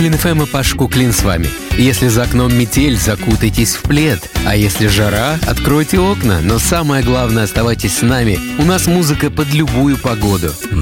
Куклин ФМ и Паш Куклин с вами. Если за окном метель, закутайтесь в плед. А если жара, откройте окна. Но самое главное, оставайтесь с нами. У нас музыка под любую погоду.